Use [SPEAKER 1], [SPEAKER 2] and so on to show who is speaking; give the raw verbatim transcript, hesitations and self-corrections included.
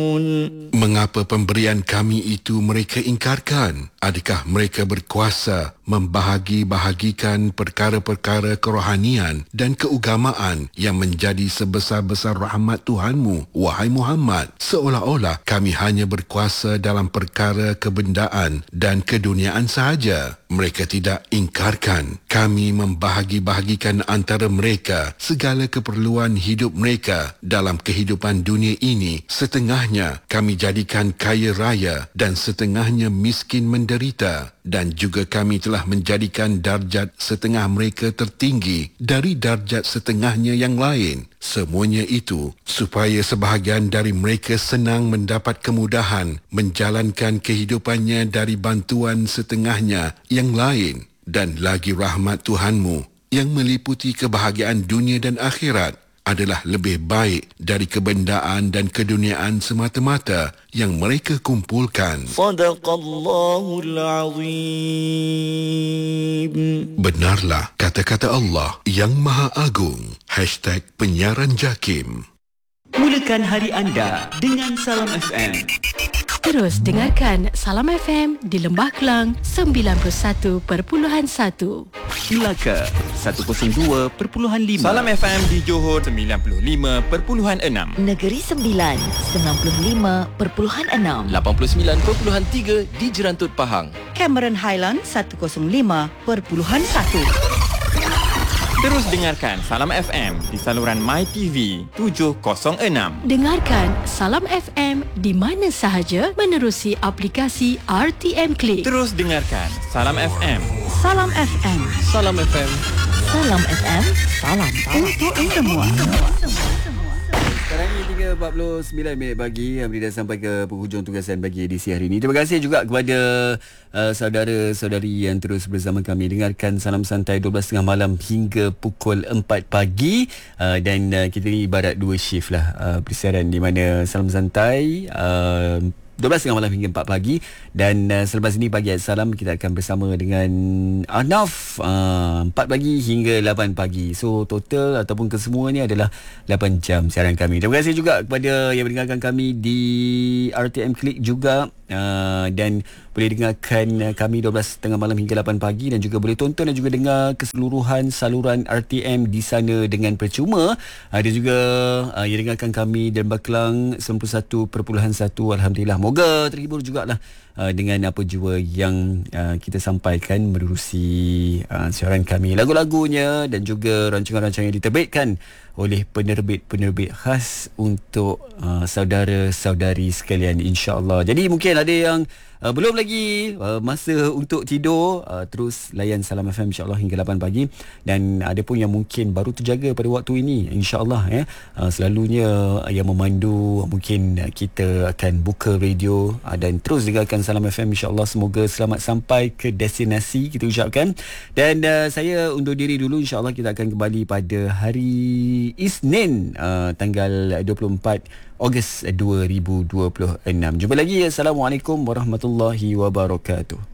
[SPEAKER 1] Mengapa pemberian kami itu mereka ingkarkan? Adakah mereka berkuasa membahagi-bahagikan perkara-perkara kerohanian dan keugamaan yang menjadi sebesar-besar rahmat Tuhanmu, wahai Muhammad? Seolah-olah kami hanya berkuasa dalam perkara kebendaan dan keduniaan sahaja. Mereka tidak ingkarkan. Kami membahagi-bahagikan antara mereka segala keperluan hidup mereka dalam kehidupan dunia ini. Setengahnya kami jadikan kaya raya dan setengahnya miskin menderita. Dan juga kami telah menjadikan darjat setengah mereka tertinggi dari darjat setengahnya yang lain. Semuanya itu supaya sebahagian dari mereka senang mendapat kemudahan menjalankan kehidupannya dari bantuan setengahnya yang lain. Dan lagi rahmat Tuhanmu yang meliputi kebahagiaan dunia dan akhirat adalah lebih baik dari kebendaan dan keduniaan semata-mata yang mereka kumpulkan.
[SPEAKER 2] Sadaqallahul Azim.
[SPEAKER 1] Benarlah kata-kata Allah yang Maha Agung. Hashtag Penyiaran Jakim.
[SPEAKER 3] Mulakan hari anda dengan Salam F M.
[SPEAKER 4] Terus dengarkan Salam F M di Lembah Kelang sembilan puluh satu perpuluhan satu.
[SPEAKER 3] Melaka seratus dua perpuluhan lima. Salam F M di Johor sembilan puluh lima perpuluhan enam.
[SPEAKER 5] Negeri Sembilan sembilan puluh lima perpuluhan enam.
[SPEAKER 6] lapan puluh sembilan perpuluhan tiga di Jerantut Pahang.
[SPEAKER 7] Cameron Highland seratus lima perpuluhan satu.
[SPEAKER 3] Terus dengarkan Salam F M di saluran MyTV tujuh kosong enam.
[SPEAKER 4] Dengarkan Salam F M di mana sahaja menerusi aplikasi R T M Click.
[SPEAKER 3] Terus dengarkan Salam F M.
[SPEAKER 7] Salam F M.
[SPEAKER 6] Salam F M.
[SPEAKER 5] Salam F M. Salam untuk semua.
[SPEAKER 8] Sekarang ini tiga empat puluh sembilan minit pagi. Amri dah sampai ke penghujung tugasan bagi edisi hari ini. Terima kasih juga kepada uh, saudara-saudari yang terus bersama kami. Dengarkan Salam Santai dua belas tiga puluh malam hingga pukul empat pagi. uh, Dan uh, kita ni ibarat dua shift lah uh, persiaran, di mana Salam Santai uh, dua belas tiga puluh malam hingga empat pagi. Dan uh, selepas ini pagi Salam kita akan bersama dengan Arnaf uh, empat pagi hingga lapan pagi. So total ataupun kesemuanya adalah lapan jam siaran kami. Terima kasih juga kepada yang mendengarkan kami di R T M Click juga. Uh, dan boleh dengarkan uh, kami dua belas tiga puluh malam hingga lapan pagi, dan juga boleh tonton dan juga dengar keseluruhan saluran R T M di sana dengan percuma. Ada uh, juga uh, yang dengarkan kami dan Baklang sembilan puluh satu perpuluhan satu. Alhamdulillah, moga terhibur jugalah uh, dengan apa jua yang uh, kita sampaikan menerusi uh, siaran kami. Lagu-lagunya dan juga rancangan-rancangan yang diterbitkan oleh penerbit-penerbit khas untuk uh, saudara-saudari sekalian, insya-Allah. Jadi mungkin ada yang uh, belum lagi uh, masa untuk tidur, uh, terus layan Salam F M insya-Allah hingga lapan pagi. Dan ada pun yang mungkin baru terjaga pada waktu ini, insya-Allah ya. Uh, selalunya yang memandu mungkin kita akan buka radio uh, dan terus dengarkan Salam F M, insya-Allah. Semoga selamat sampai ke destinasi, kita ucapkan. Dan uh, saya undur diri dulu, insya-Allah kita akan kembali pada hari Isnin uh, tanggal dua puluh empat Ogos dua ribu dua puluh enam. Jumpa lagi. Assalamualaikum warahmatullahi wabarakatuh.